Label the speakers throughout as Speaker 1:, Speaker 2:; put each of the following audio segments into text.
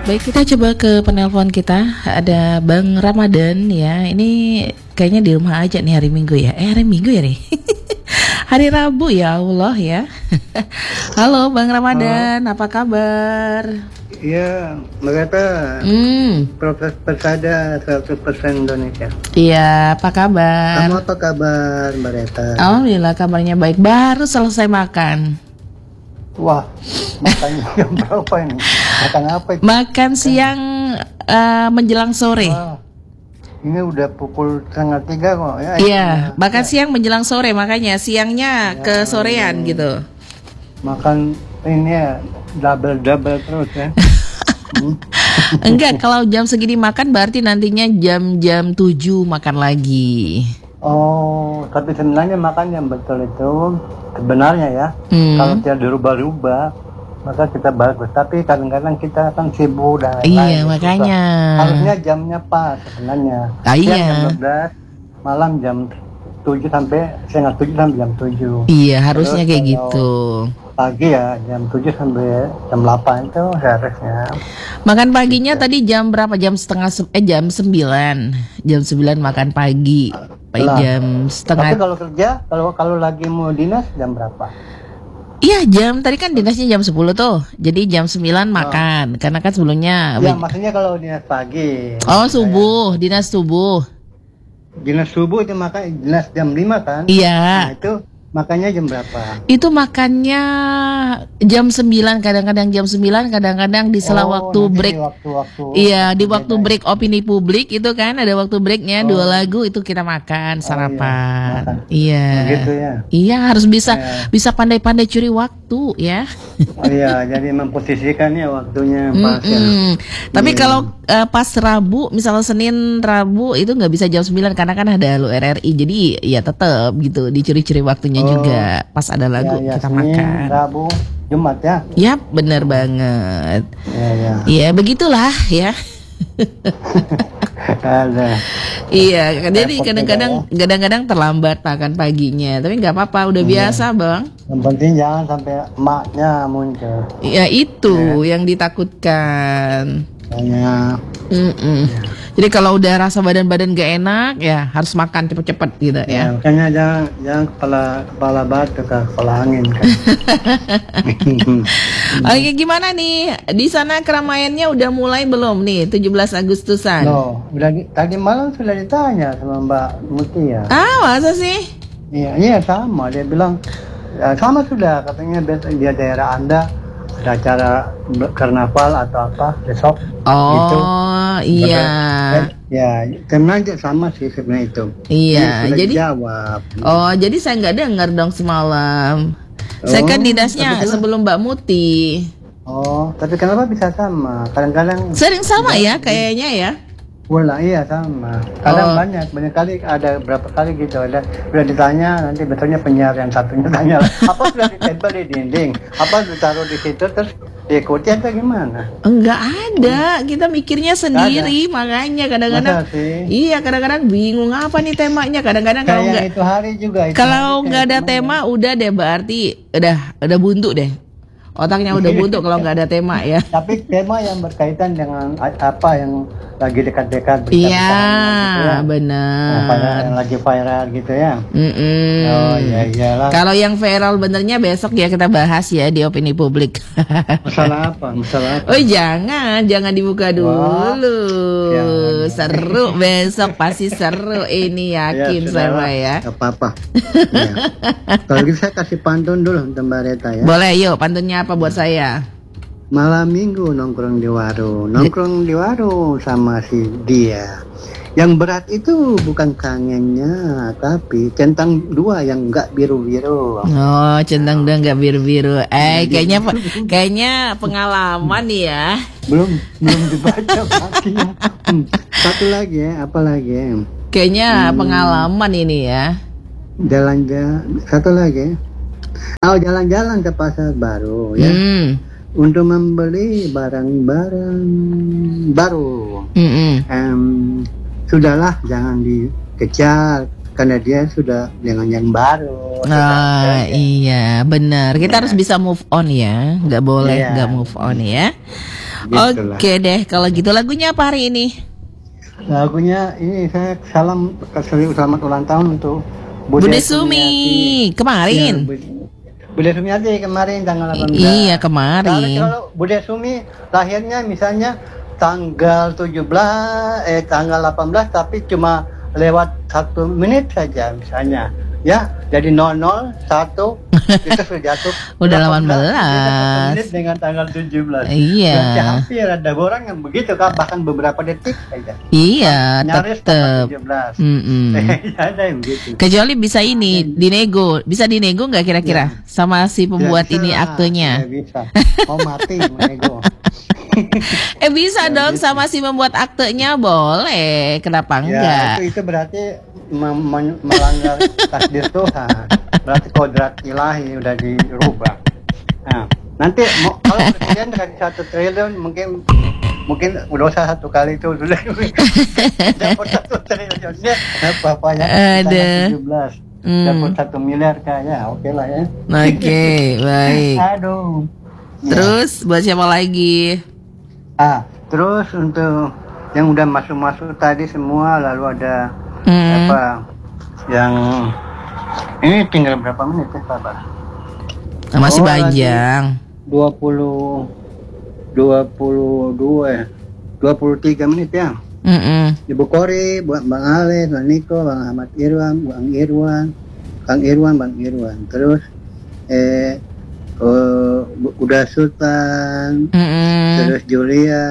Speaker 1: Baik, kita coba ke penelpon kita. Ada Bang Ramadan ya. Ini kayaknya di rumah aja nih hari Minggu ya. Hari Minggu ya nih. Hari Rabu ya Allah ya. Halo Bang Ramadan, apa kabar?
Speaker 2: Iya, mereka Proses Persada 100% Indonesia.
Speaker 1: Iya, apa kabar?
Speaker 2: Kamu apa kabar, Mbak Reta?
Speaker 1: Alhamdulillah kabarnya baik. Baru selesai makan.
Speaker 2: Wah, makannya jam berapa ini? Makan apa itu?
Speaker 1: Makan siang menjelang sore.
Speaker 2: Wah, ini udah pukul 2:30 kok ya.
Speaker 1: Iya, makan siang menjelang sore, makanya siangnya
Speaker 2: Ya,
Speaker 1: ke sorean gitu.
Speaker 2: Makan ini ya, double terus ya.
Speaker 1: Enggak, kalau jam segini makan berarti nantinya jam 7 makan lagi.
Speaker 2: Oh, tapi sebenarnya makan yang betul itu sebenarnya ya. Kalau tidak dirubah-rubah, maka kita bagus. Tapi kadang-kadang kita kan sibuk dan lain-lain.
Speaker 1: Iya, makanya.
Speaker 2: Harusnya jamnya pas sebenarnya.
Speaker 1: Iya.
Speaker 2: Jam 12, malam jam 7 sampai setengah 7 sampai jam 7.
Speaker 1: Iya, harusnya
Speaker 2: Terus
Speaker 1: kayak
Speaker 2: kalau
Speaker 1: gitu.
Speaker 2: Pagi ya jam 7 sampai jam 8 itu harusnya.
Speaker 1: Makan paginya tadi jam berapa? Jam 9. Jam 9 makan pagi.
Speaker 2: Lah.
Speaker 1: Jam setengah.
Speaker 2: Tapi kalau kerja, kalau lagi mau dinas jam berapa?
Speaker 1: Iya, tadi kan dinasnya jam 10 tuh. Jadi jam 9 makan. Karena kan sebelumnya
Speaker 2: Ya, maksudnya kalau dinas pagi.
Speaker 1: Oh, subuh, dinas subuh.
Speaker 2: Dinas subuh itu makan dinas jam 5 kan?
Speaker 1: Iya.
Speaker 2: Nah, itu makannya jam berapa?
Speaker 1: Itu makannya jam 9, kadang-kadang jam 9, kadang-kadang di sela waktu
Speaker 2: nanti
Speaker 1: break.
Speaker 2: Waktu
Speaker 1: Iya, di waktu break opini publik itu kan ada waktu breaknya 2 lagu itu kita makan sarapan. Iya.
Speaker 2: Begitu ya.
Speaker 1: Iya, harus bisa pandai-pandai curi waktu ya.
Speaker 2: Oh iya, jadi memposisikannya waktunya pas ya.
Speaker 1: Tapi kalau pas Rabu, misalnya Senin, Rabu itu nggak bisa jam 9 karena kan ada lu RRI. Jadi ya tetap gitu dicuri-curi waktunya juga. Pas ada lagu
Speaker 2: Ya,
Speaker 1: kita
Speaker 2: Senin,
Speaker 1: makan.
Speaker 2: Rabu, Jumat ya.
Speaker 1: Yap, bener banget.
Speaker 2: Ya.
Speaker 1: Iya, begitulah ya.
Speaker 2: Ada.
Speaker 1: Iya, jadi
Speaker 2: Repot
Speaker 1: kadang-kadang terlambat makan paginya. Tapi nggak apa-apa, udah biasa bang.
Speaker 2: Yang penting jangan sampai emaknya muncul.
Speaker 1: Ya itu yang ditakutkan.
Speaker 2: Hanya.
Speaker 1: Jadi kalau udah rasa badan gak enak ya harus makan cepet-cepet gitu ya.
Speaker 2: Makanya jangan kepala batu ke kepala angin kan.
Speaker 1: Oke, gimana nih? Di sana keramaiannya udah mulai belum nih 17 Agustusan?
Speaker 2: Loh, tadi malam sudah ditanya sama Mbak Mutia.
Speaker 1: Masa sih?
Speaker 2: Iya sama. Dia bilang sama sudah katanya di daerah Anda ada acara karnaval atau apa besok.
Speaker 1: Oh
Speaker 2: gitu.
Speaker 1: Iya.
Speaker 2: Ya, sebenarnya sama sih sebenarnya itu.
Speaker 1: Iya, jadi
Speaker 2: jawab.
Speaker 1: Oh, jadi saya nggak dengar dong semalam. Saya kan dinasnya sebelum Mbak Muti.
Speaker 2: Oh, tapi kenapa bisa sama? Kadang-kadang
Speaker 1: Sering sama ya kayaknya ya.
Speaker 2: Bola iya sama. Kadang banyak kali ada berapa kali gitu ada udah ditanya nanti betulnya penyiar yang satunya tanya apa sudah ditempel di dinding, apa ditaruh di situ terus diikuti atau gimana?
Speaker 1: Enggak ada, kita mikirnya sendiri makanya kadang-kadang. Iya, kadang-kadang bingung apa nih temanya. Kadang-kadang kalau enggak
Speaker 2: itu hari juga.
Speaker 1: Kalau enggak ada tema udah deh berarti udah buntu deh. Otaknya udah buntu kalau nggak ada tema ya.
Speaker 2: Tapi tema yang berkaitan dengan apa yang lagi dekat-dekat.
Speaker 1: Iya, gitu ya. Benar.
Speaker 2: Yang lagi viral gitu ya. Oh iya iyalah.
Speaker 1: Kalau yang viral benernya besok ya kita bahas ya di opini publik.
Speaker 2: Masalah apa?
Speaker 1: Oh jangan dibuka dulu. Seru besok pasti seru ini yakin sama ya.
Speaker 2: Apa-apa. Ya. Kalau gitu saya kasih pantun dulu untuk Mbak Reta ya.
Speaker 1: Boleh yuk pantunnya apa buat saya?
Speaker 2: Malam minggu nongkrong di warung sama si dia. Yang berat itu bukan kangennya, tapi centang dua yang enggak biru-biru.
Speaker 1: Oh, centang dua enggak biru-biru. Kayaknya pengalaman ya.
Speaker 2: Belum dibaca pastinya. Satu lagi ya, apa lagi ya?
Speaker 1: Kayaknya pengalaman ini ya.
Speaker 2: Jalan-jalan, satu lagi. Jalan-jalan ke pasar baru ya. Untuk membeli barang-barang baru. Sudahlah, jangan dikejar karena dia sudah dengan yang baru.
Speaker 1: Iya, benar. Kita harus bisa move on ya, nggak boleh nggak move on ya.
Speaker 2: Gitulah.
Speaker 1: Oke deh, kalau gitu lagunya apa hari ini?
Speaker 2: Lagunya ini saya salam selamat ulang tahun untuk
Speaker 1: Bude Sumi kemarin.
Speaker 2: Bude Sumiati kemarin tanggal 18.
Speaker 1: Iya kemarin.
Speaker 2: Kalau Bude Sumi lahirnya misalnya tanggal 18 tapi cuma lewat 1 menit saja misalnya. Ya, jadi 001 itu sudah jatuh.
Speaker 1: Udah 18.
Speaker 2: 1 menit dengan tanggal 17.
Speaker 1: Iya.
Speaker 2: Berarti hampir ada orang yang begitu kan, bahkan beberapa detik saja.
Speaker 1: Iya,
Speaker 2: Nyaris
Speaker 1: tetep.
Speaker 2: 17. Ada yang begitu.
Speaker 1: Kecuali bisa ini dinego, bisa dinego nggak kira-kira sama si pembuat
Speaker 2: Ya,
Speaker 1: ini
Speaker 2: bisa.
Speaker 1: aktenya?
Speaker 2: Ya, bisa. Mau mati menego.
Speaker 1: Bisa dong sama si membuat aktenya boleh, kenapa enggak?
Speaker 2: Ya, itu berarti melanggar takdir Tuhan. Berarti kodrat ilahi udah dirubah. Nah, nanti kalau presiden dari 1 triliun mungkin dosa 1 kali itu sudah dapat 1 triliun ya. Bapaknya
Speaker 1: Ada.
Speaker 2: 17 dapat 1 miliar kayaknya. Oke lah ya.
Speaker 1: Oke, baik.
Speaker 2: Aduh.
Speaker 1: Terus buat siapa lagi?
Speaker 2: Terus untuk yang udah masuk tadi semua, lalu ada apa yang ini tinggal berapa menit ya Pak?
Speaker 1: Masih panjang.
Speaker 2: 23 menit ya. Ibu Kori, Bang Ale, Bang Niko, Bang Ahmad Irwan, Bang Irwan. Terus udah Sultan, terus Julia,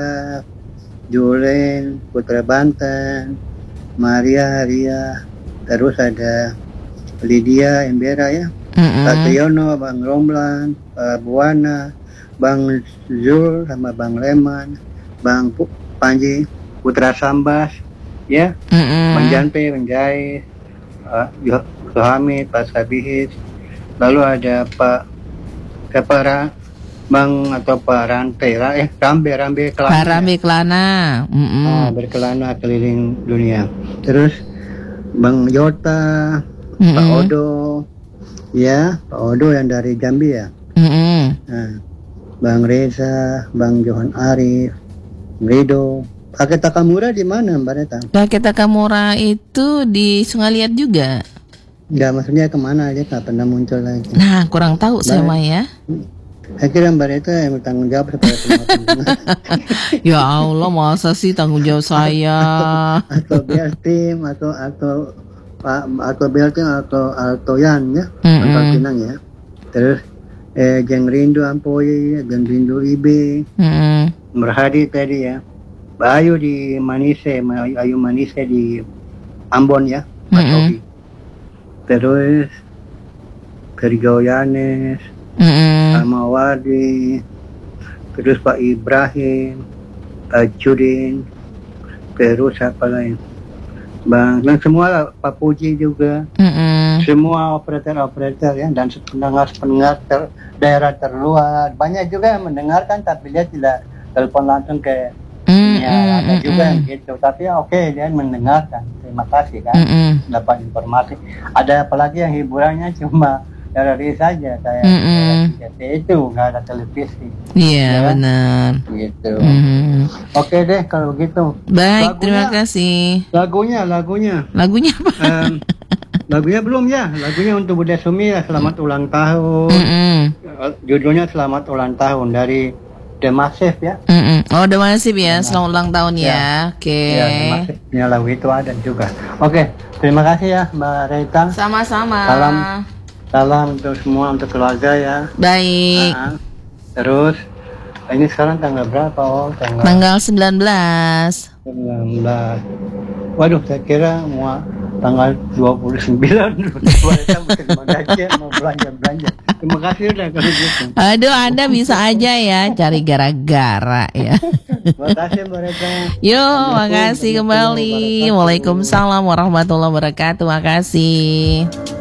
Speaker 2: Julen, Putra Banten, Maria, Ria, terus ada Lydia, Embera ya, Pak Triono, Bang Romlan, Pak Buana, Bang Zul sama Bang Leman, Bang Panji, Putra Sambas, ya, Bang Janpe, Bang Jais, Suhamid, Pak Sabihis, lalu ada Pak Kepara, Bang atau Pak Rambe Kelana.
Speaker 1: Pak Rambe Kelana.
Speaker 2: Berkelana keliling dunia. Terus Bang Yota, Pak Odo, ya, Pak Odo yang dari Jambi ya. Nah, Bang Reza, Bang Johan Arif, Rido. Pakai Takamura di mana Mbak Reta?
Speaker 1: Pakai Takamura itu di Sungai Liat juga.
Speaker 2: Enggak, maksudnya kemana aja, nggak pernah muncul lagi.
Speaker 1: Nah, kurang tahu saya mah ya.
Speaker 2: Saya kira Mbak Reta yang bertanggung jawab sebagai pengawas.
Speaker 1: Ya Allah, masa sih tanggung jawab saya?
Speaker 2: Atau Bel Tim atau Bel Tim atau Yan ya, Pangkal Pinang ya. Terus Jeng Rindu Ampoy, Jeng Rindu Ibe, Merhadi tadi ya. Bayu di Manise, Ayu Manise di Ambon ya, Pak Tobi. Terus Fergau Yanes, Amawadi, terus Pak Ibrahim, Pak Judin, terus apa lain, Bang semua lah, Pak Puji juga, semua operator ya, dan pendengar daerah terluar banyak juga yang mendengarkan, tapi dia tidak telepon langsung ke ada juga yang gitu, tapi oke, dia mendengarkan, terima kasih kan, dapat informasi. Ada apalagi yang hiburannya cuma dari saja kayak itu, nggak ada televisi.
Speaker 1: Iya ya, benar.
Speaker 2: Gitu. Oke deh kalau gitu.
Speaker 1: Baik, terima kasih.
Speaker 2: Lagunya
Speaker 1: apa?
Speaker 2: Lagunya belum ya. Lagunya untuk Bude Sumi ya, selamat ulang tahun. Judulnya Selamat Ulang Tahun dari The Massive ya.
Speaker 1: Oh, The Massive ya, selamat ulang tahun ya. Oke.
Speaker 2: Ya, The Massive. Ya, lagu itu ada juga. Oke, terima kasih ya Mbak Reta.
Speaker 1: Sama-sama.
Speaker 2: Salam untuk semua, untuk keluarga ya.
Speaker 1: Baik.
Speaker 2: Terus ini sekarang tanggal berapa?
Speaker 1: Tanggal 19.
Speaker 2: Waduh, saya kira mau tanggal 29. Mau belanja. Terima kasih udah kalau gitu.
Speaker 1: Aduh, Anda bisa aja ya cari gara-gara ya.
Speaker 2: Terima kasih Mbak Reta.
Speaker 1: Yo, makasih kembali. Waalaikumsalam warahmatullahi wabarakatuh. Makasih.